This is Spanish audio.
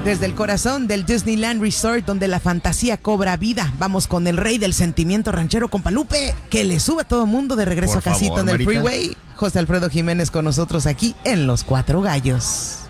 Desde el corazón del Disneyland Resort, donde la fantasía cobra vida, vamos con el rey del sentimiento ranchero, compa Lupe, que le sube a todo mundo de regreso Por a casita favor, en el Marita. freeway. José Alfredo Jiménez con nosotros aquí en Los Cuatro Gallos.